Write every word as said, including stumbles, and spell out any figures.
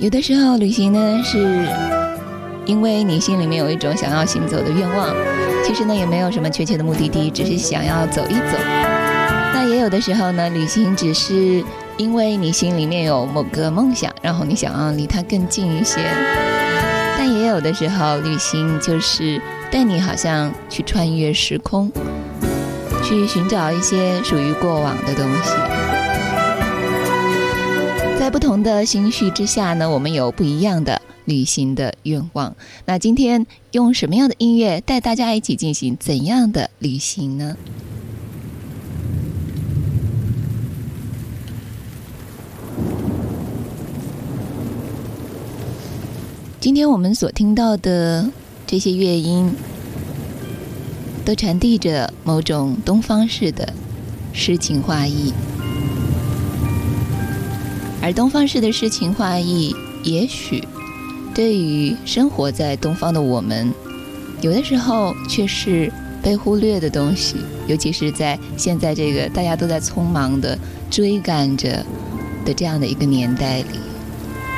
有的时候旅行呢，是因为你心里面有一种想要行走的愿望，其实呢也没有什么确切的目的地，只是想要走一走。那也有的时候呢，旅行只是因为你心里面有某个梦想，然后你想要离它更近一些。但也有的时候，旅行就是带你好像去穿越时空，去寻找一些属于过往的东西。在不同的心绪之下呢，我们有不一样的旅行的愿望。那今天用什么样的音乐带大家一起进行怎样的旅行呢？今天我们所听到的这些乐音，都传递着某种东方式的诗情画意，而东方式的诗情画意，也许对于生活在东方的我们，有的时候却是被忽略的东西，尤其是在现在这个大家都在匆忙的追赶着的这样的一个年代里。